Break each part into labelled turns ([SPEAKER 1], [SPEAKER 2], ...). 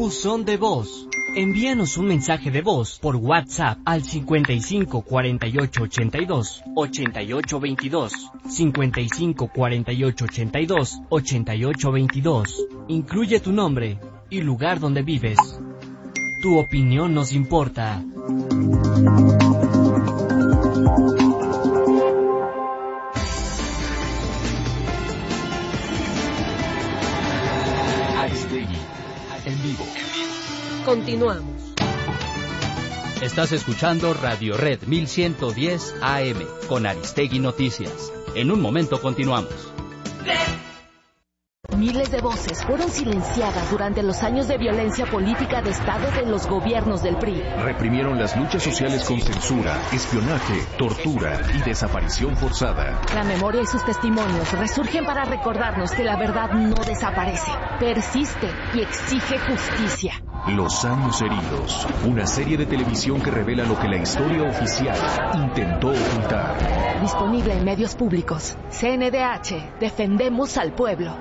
[SPEAKER 1] Buzón de voz. Envíanos un mensaje de voz por WhatsApp al 55 48 82 88 22, 55 48 82 88 22. Incluye tu nombre y lugar donde vives. Tu opinión nos importa.
[SPEAKER 2] Aristegui, en vivo.
[SPEAKER 3] Continuamos.
[SPEAKER 2] Estás escuchando Radio Red 1110 AM con Aristegui Noticias. En un momento continuamos.
[SPEAKER 3] Miles de voces fueron silenciadas durante los años de violencia política de Estado de los gobiernos del PRI.
[SPEAKER 4] Reprimieron las luchas sociales con censura, espionaje, tortura y desaparición forzada.
[SPEAKER 3] La memoria y sus testimonios resurgen para recordarnos que la verdad no desaparece, persiste y exige justicia.
[SPEAKER 4] Los años heridos, una serie de televisión que revela lo que la historia oficial intentó ocultar.
[SPEAKER 3] Disponible en medios públicos. CNDH, defendemos al pueblo.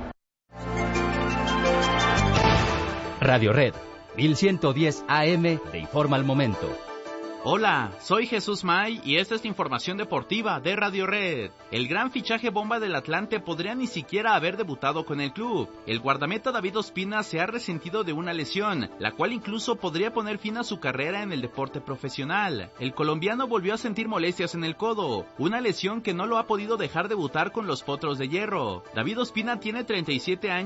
[SPEAKER 2] Radio Red 1110 AM te informa al momento.
[SPEAKER 5] Hola, soy Jesús May y esta es la información deportiva de Radio Red. El gran fichaje bomba del Atlante podría ni siquiera haber debutado con el club. El guardameta David Ospina se ha resentido de una lesión, la cual incluso podría poner fin a su carrera en el deporte profesional. El colombiano volvió a sentir molestias en el codo, una lesión que no lo ha podido dejar debutar con los Potros de Hierro. David Ospina tiene 37 años